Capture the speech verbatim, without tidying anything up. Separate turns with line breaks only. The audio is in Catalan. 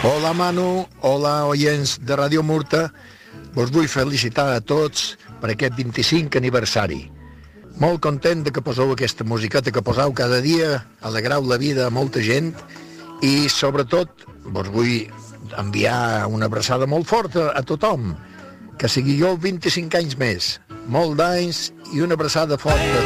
Hola Manu, hola oients de Ràdio Murta. Vos vull felicitar a tots per aquest vint-i-cinquè aniversari. Molt content de que poseu aquesta musiqueta que poseu cada dia, alegrau la vida a molta gent i sobretot vos vull enviar una abraçada molt forta a tothom, que siguió vint-i-cinc anys més, molt d'anys i una abraçada forta.